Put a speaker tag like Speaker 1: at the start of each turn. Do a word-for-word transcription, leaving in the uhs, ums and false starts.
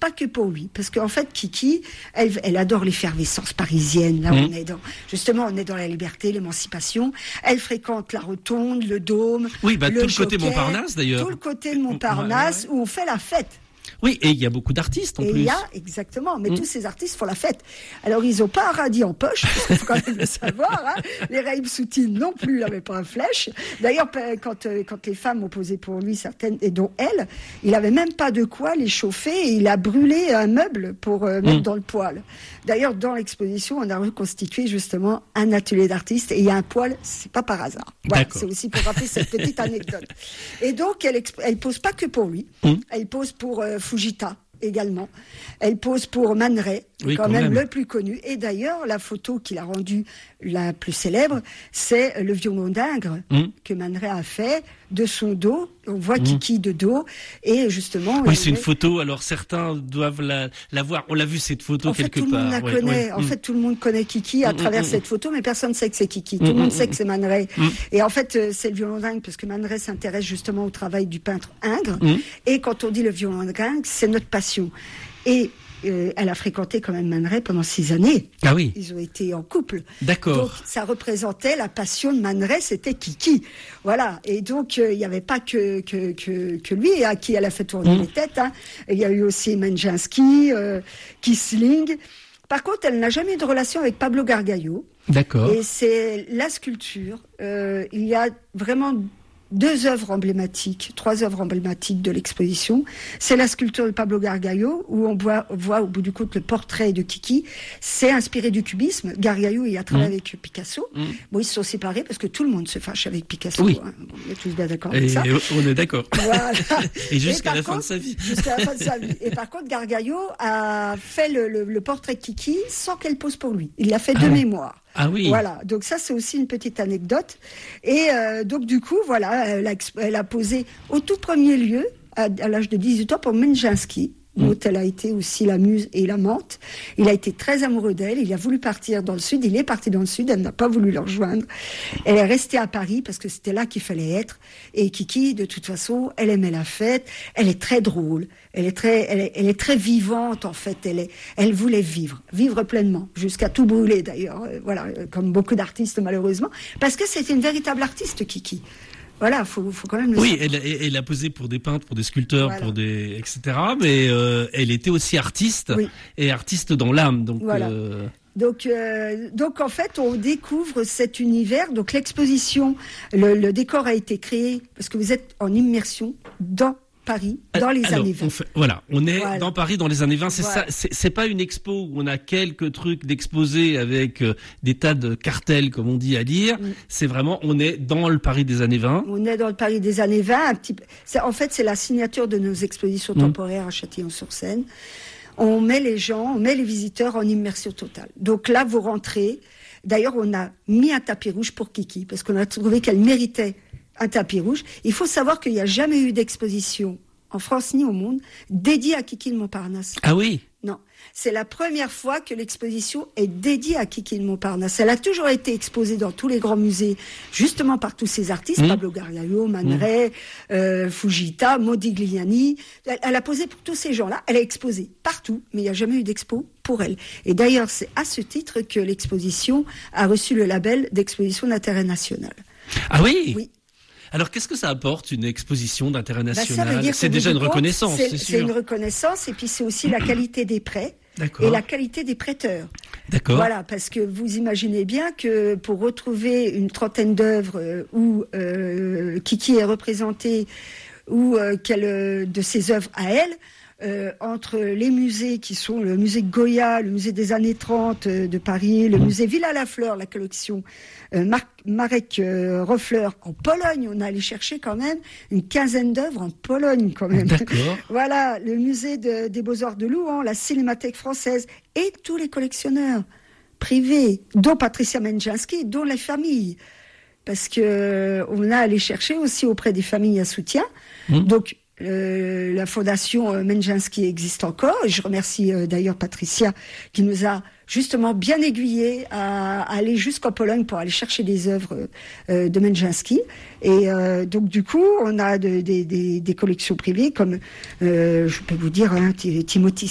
Speaker 1: pas que pour lui, parce qu'en fait, Kiki, elle, elle adore l'effervescence parisienne. Là, mmh. on est dans, justement, on est dans la liberté, l'émancipation. Elle fréquente la Rotonde, le Dôme,
Speaker 2: oui, bah,
Speaker 1: le
Speaker 2: tout le
Speaker 1: Jockey,
Speaker 2: côté Montparnasse d'ailleurs.
Speaker 1: Tout le côté de Montparnasse, ouais, ouais. où on fait la fête.
Speaker 2: Oui, et il y a beaucoup d'artistes en
Speaker 1: et
Speaker 2: plus.
Speaker 1: Il y a, exactement, mais mmh. tous ces artistes font la fête. Alors, ils n'ont pas un radis en poche, parce qu'il faut quand même le savoir. Hein. Les Reim Soutine non plus n'avaient pas un flèche. D'ailleurs, quand, quand les femmes ont posé pour lui, certaines, et dont elle, il n'avait même pas de quoi les chauffer, et il a brûlé un meuble pour euh, mettre mmh. dans le poêle. D'ailleurs, dans l'exposition, on a reconstitué justement un atelier d'artistes, et il y a un poêle, c'est pas par hasard. Voilà, c'est aussi pour rappeler cette petite anecdote. Et donc, elle, exp- elle pose pas que pour lui, mmh. elle pose pour euh, Fujita également. Elle pose pour Man Ray, oui, quand, quand même, même le plus connu. Et d'ailleurs, la photo qui l'a rendue la plus célèbre, c'est le violon d'Ingres mmh. que Man Ray a fait de son dos. On voit mmh. Kiki de dos. Et justement...
Speaker 2: Oui, c'est une photo. Alors, certains doivent la, la voir. On l'a vu, cette photo,
Speaker 1: en fait,
Speaker 2: quelque
Speaker 1: tout
Speaker 2: part.
Speaker 1: Le monde la
Speaker 2: ouais,
Speaker 1: connaît.
Speaker 2: ouais.
Speaker 1: En
Speaker 2: mmh.
Speaker 1: fait, tout le monde connaît Kiki à mmh, travers mmh. cette photo, mais personne ne sait que c'est Kiki. Tout mmh, le monde mmh. sait que c'est Man Ray. Mmh. Et en fait, c'est le violon d'Ingres, parce que Man Ray s'intéresse justement au travail du peintre Ingres. Mmh. Et quand on dit le violon d'Ingres, c'est notre passion. Et euh, elle a fréquenté quand même Man Ray pendant six années.
Speaker 2: Ah oui.
Speaker 1: Ils ont été en couple.
Speaker 2: D'accord.
Speaker 1: Donc ça représentait la passion de Man Ray, c'était Kiki. Voilà. Et donc il euh, n'y avait pas que que que, que lui à qui elle a fait tourner mmh. les têtes. Hein. Il y a eu aussi Menjinski, euh, Kissling. Par contre, elle n'a jamais eu de relation avec Pablo Gargallo.
Speaker 2: D'accord.
Speaker 1: Et c'est la sculpture. Euh, il y a vraiment deux œuvres emblématiques, trois œuvres emblématiques de l'exposition. C'est la sculpture de Pablo Gargallo, où on voit, on voit au bout du compte le portrait de Kiki. C'est inspiré du cubisme. Gargallo, il a travaillé mmh. avec Picasso. Mmh. Bon, ils se sont séparés parce que tout le monde se fâche avec Picasso.
Speaker 2: Oui.
Speaker 1: Hein. Bon, on est tous bien d'accord avec
Speaker 2: et
Speaker 1: ça.
Speaker 2: On est d'accord.
Speaker 1: Voilà.
Speaker 2: Et jusqu'à
Speaker 1: et
Speaker 2: la
Speaker 1: contre,
Speaker 2: fin de sa vie.
Speaker 1: Jusqu'à la fin de sa vie. Et par contre, Gargallo a fait le, le, le portrait de Kiki sans qu'elle pose pour lui. Il l'a fait de ah. mémoire.
Speaker 2: Ah oui.
Speaker 1: Voilà, donc ça c'est aussi une petite anecdote. Et euh, donc du coup, voilà, elle a, elle a posé au tout premier lieu, à, à l'âge de dix-huit ans, pour Menjinski, mmh. où elle a été aussi la muse et l'amante. Il a été très amoureux d'elle, il a voulu partir dans le sud, il est parti dans le sud, elle n'a pas voulu le rejoindre. Elle est restée à Paris parce que c'était là qu'il fallait être. Et Kiki, de toute façon, elle aimait la fête, elle est très drôle. Elle est très, elle est, elle est très vivante en fait. Elle est, elle voulait vivre, vivre pleinement, jusqu'à tout brûler d'ailleurs. Euh, voilà, euh, comme beaucoup d'artistes malheureusement, parce que c'était une véritable artiste, Kiki. Voilà, faut, faut quand même le
Speaker 2: oui,
Speaker 1: savoir.
Speaker 2: elle, elle a posé pour des peintres, pour des sculpteurs,
Speaker 1: voilà.
Speaker 2: pour des, et cetera. Mais euh, elle était aussi artiste
Speaker 1: oui.
Speaker 2: et artiste dans l'âme. Donc.
Speaker 1: Voilà.
Speaker 2: Euh...
Speaker 1: Donc, euh, donc en fait, on découvre cet univers. Donc l'exposition, le, le décor a été créé parce que vous êtes en immersion dans Paris dans les
Speaker 2: Alors,
Speaker 1: années vingt.
Speaker 2: On fait, voilà, on est
Speaker 1: voilà.
Speaker 2: dans Paris dans les années vingt. C'est
Speaker 1: voilà.
Speaker 2: ça. C'est, c'est pas une expo où on a quelques trucs d'exposés avec euh, des tas de cartels, comme on dit à dire. Mm. C'est vraiment, on est dans le Paris des années vingt.
Speaker 1: On est dans le Paris des années vingt. Un petit, c'est, en fait, c'est la signature de nos expositions mm. temporaires à Châtillon-sur-Seine. On met les gens, on met les visiteurs en immersion totale. Donc là, vous rentrez. D'ailleurs, on a mis un tapis rouge pour Kiki parce qu'on a trouvé qu'elle méritait un tapis rouge. Il faut savoir qu'il n'y a jamais eu d'exposition en France ni au monde dédiée à Kiki de Montparnasse.
Speaker 2: Ah oui?
Speaker 1: Non. C'est la première fois que l'exposition est dédiée à Kiki de Montparnasse. Elle a toujours été exposée dans tous les grands musées, justement par tous ces artistes, mmh. Pablo Gargallo, Man Ray, mmh. euh, Fujita, Modigliani. Elle, elle a posé pour tous ces gens-là. Elle a exposé partout, mais il n'y a jamais eu d'expo pour elle. Et d'ailleurs, c'est à ce titre que l'exposition a reçu le label d'exposition d'intérêt national.
Speaker 2: Ah oui?
Speaker 1: Oui.
Speaker 2: Alors, qu'est-ce que ça apporte, une exposition d'intérêt national?
Speaker 1: Bah, ça veut dire
Speaker 2: c'est déjà une
Speaker 1: compte,
Speaker 2: reconnaissance,
Speaker 1: c'est,
Speaker 2: c'est sûr.
Speaker 1: C'est une reconnaissance, et puis c'est aussi la qualité des prêts.
Speaker 2: D'accord.
Speaker 1: Et la qualité des prêteurs.
Speaker 2: D'accord.
Speaker 1: Voilà, parce que vous imaginez bien que pour retrouver une trentaine d'œuvres euh, où euh, Kiki est représentée, ou euh, quelle euh, de ses œuvres à elle, Euh, entre les musées qui sont le musée Goya, le musée des années trente euh, de Paris, le mmh. musée Villa-la-Fleur, la collection euh, Mar- Marek euh, Roffleur en Pologne, on a allé chercher quand même une quinzaine d'œuvres en Pologne quand même.
Speaker 2: D'accord.
Speaker 1: Voilà, le musée de, des Beaux-Arts de Louhans, la Cinémathèque française et tous les collectionneurs privés, dont Patricia Menjinski, dont les familles. Parce que euh, on a allé chercher aussi auprès des familles un soutien. Mmh. Donc, Euh, la fondation euh, Menjinski existe encore. Et je remercie euh, d'ailleurs Patricia qui nous a justement bien aiguillés à, à aller jusqu'en Pologne pour aller chercher des œuvres euh, de Menjinski. Et euh, donc du coup, on a de, de, de, des collections privées comme, euh, je peux vous dire, hein, Timothy